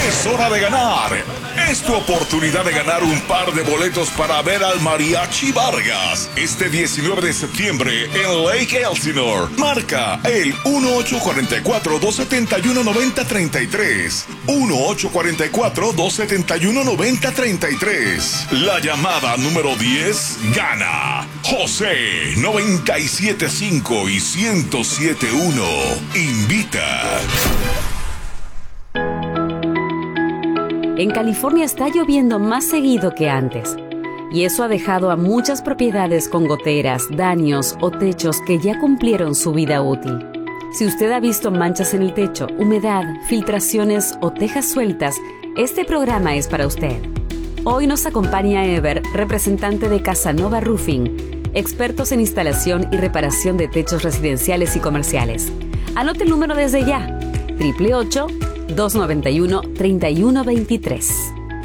Es hora de ganar. Es tu oportunidad de ganar un par de boletos para ver al Mariachi Vargas este 19 de septiembre en Lake Elsinore. Marca el 1844-271-9033. 1844-271-9033. La llamada número 10 gana. José 97.5 y 107.1 invita. En California está lloviendo más seguido que antes, y eso ha dejado a muchas propiedades con goteras, daños o techos que ya cumplieron su vida útil. Si usted ha visto manchas en el techo, humedad, filtraciones o tejas sueltas, este programa es para usted. Hoy nos acompaña Ever, representante de Casanova Roofing, expertos en instalación y reparación de techos residenciales y comerciales. Anote el número desde ya, 888-291-3123.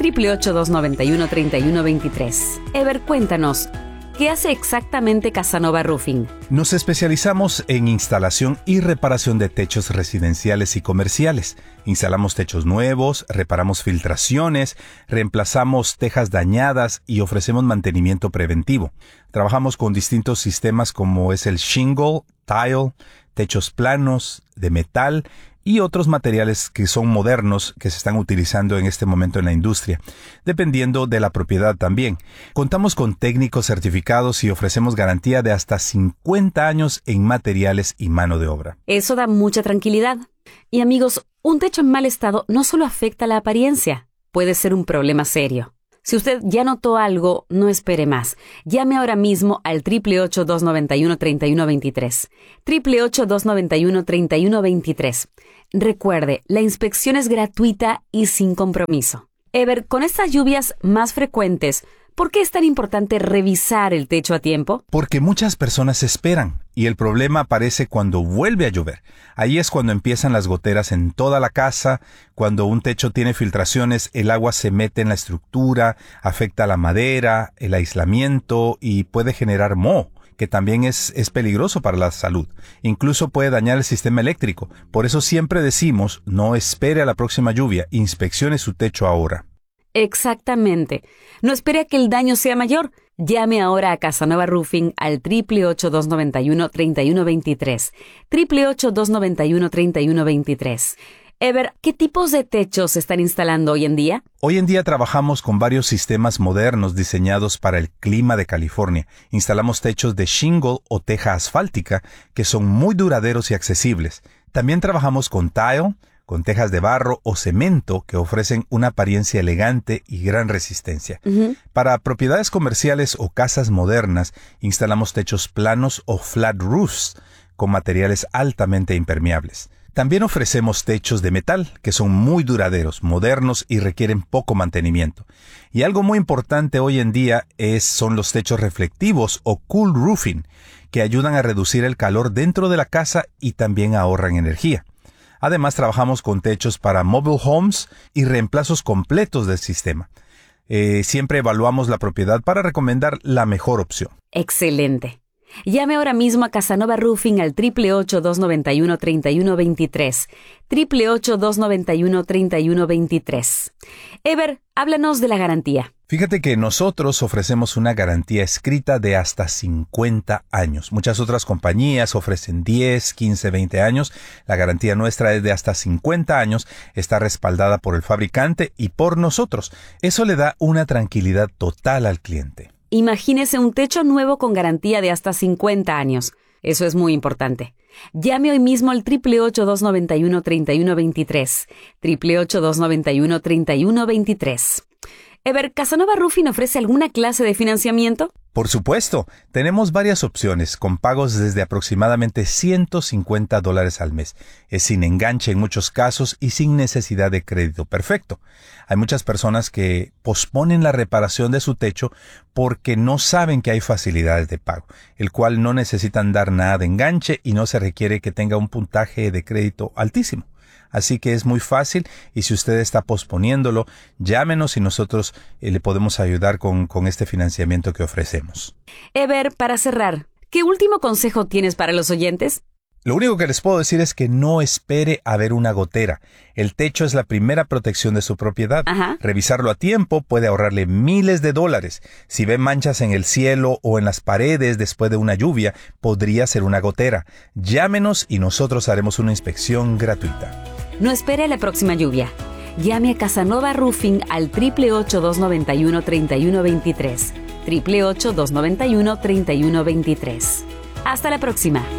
888-291-3123. Ever, cuéntanos, ¿qué hace exactamente Casanova Roofing? Nos especializamos en instalación y reparación de techos residenciales y comerciales. Instalamos techos nuevos, reparamos filtraciones, reemplazamos tejas dañadas y ofrecemos mantenimiento preventivo. Trabajamos con distintos sistemas como es el shingle, tile, techos planos, de metal y otros materiales que son modernos que se están utilizando en este momento en la industria, dependiendo de la propiedad también. Contamos con técnicos certificados y ofrecemos garantía de hasta 50 años en materiales y mano de obra. Eso da mucha tranquilidad. Y amigos, un techo en mal estado no solo afecta la apariencia, puede ser un problema serio. Si usted ya notó algo, no espere más. Llame ahora mismo al 888-291-3123. 888-291-3123. Recuerde, la inspección es gratuita y sin compromiso. Ever, con estas lluvias más frecuentes, ¿por qué es tan importante revisar el techo a tiempo? Porque muchas personas esperan y el problema aparece cuando vuelve a llover. Ahí es cuando empiezan las goteras en toda la casa. Cuando un techo tiene filtraciones, el agua se mete en la estructura, afecta la madera, el aislamiento y puede generar moho, que también es peligroso para la salud. Incluso puede dañar el sistema eléctrico. Por eso siempre decimos, no espere a la próxima lluvia, inspeccione su techo ahora. Exactamente. No espere a que el daño sea mayor. Llame ahora a Casanova Roofing al 888-291-3123. 888-291-3123. Ever, ¿qué tipos de techos se están instalando hoy en día? Hoy en día trabajamos con varios sistemas modernos diseñados para el clima de California. Instalamos techos de shingle o teja asfáltica que son muy duraderos y accesibles. También trabajamos con tile, con tejas de barro o cemento que ofrecen una apariencia elegante y gran resistencia. Para propiedades comerciales o casas modernas, instalamos techos planos o flat roofs con materiales altamente impermeables. También ofrecemos techos de metal, que son muy duraderos, modernos y requieren poco mantenimiento. Y algo muy importante hoy en día son los techos reflectivos o cool roofing, que ayudan a reducir el calor dentro de la casa y también ahorran energía. Además, trabajamos con techos para mobile homes y reemplazos completos del sistema. Siempre evaluamos la propiedad para recomendar la mejor opción. Excelente. Llame ahora mismo a Casanova Roofing al 888-291-3123. 888-291-3123. Ever, háblanos de la garantía. Fíjate que nosotros ofrecemos una garantía escrita de hasta 50 años. Muchas otras compañías ofrecen 10, 15, 20 años. La garantía nuestra es de hasta 50 años. Está respaldada por el fabricante y por nosotros. Eso le da una tranquilidad total al cliente. Imagínese un techo nuevo con garantía de hasta 50 años. Eso es muy importante. Llame hoy mismo al 888-291-3123. 888-291-3123. Ever, ¿Casanova Roofing ofrece alguna clase de financiamiento? Por supuesto, tenemos varias opciones con pagos desde aproximadamente $150 al mes. Es sin enganche en muchos casos y sin necesidad de crédito perfecto. Hay muchas personas que posponen la reparación de su techo porque no saben que hay facilidades de pago, el cual no necesitan dar nada de enganche y no se requiere que tenga un puntaje de crédito altísimo. Así que es muy fácil y si usted está posponiéndolo, llámenos y nosotros le podemos ayudar con este financiamiento que ofrecemos. Ever, para cerrar, ¿qué último consejo tienes para los oyentes? Lo único que les puedo decir es que no espere a ver una gotera. El techo es la primera protección de su propiedad. Ajá. Revisarlo a tiempo puede ahorrarle miles de dólares. Si ve manchas en el cielo o en las paredes después de una lluvia, podría ser una gotera. Llámenos y nosotros haremos una inspección gratuita. No espere la próxima lluvia. Llame a Casanova Roofing al 888-291-3123. 888-291-3123. Hasta la próxima.